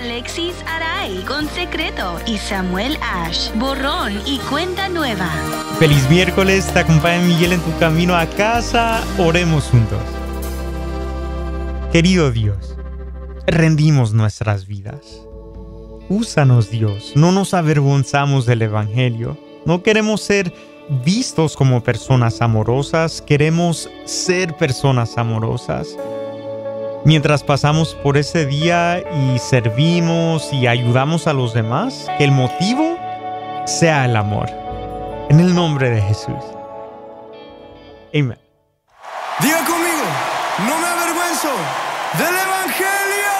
Alexis Aray con Secreto y Samuel Ash, Borrón y Cuenta Nueva. Feliz miércoles, te acompaña Miguel en tu camino a casa. Oremos juntos. Querido Dios, rendimos nuestras vidas. Úsanos, Dios, no nos avergonzamos del Evangelio. No queremos ser vistos como personas amorosas, queremos ser personas amorosas. Mientras pasamos por ese día y servimos y ayudamos a los demás, que el motivo sea el amor. En el nombre de Jesús. Amén. Diga conmigo, no me avergüenzo del Evangelio.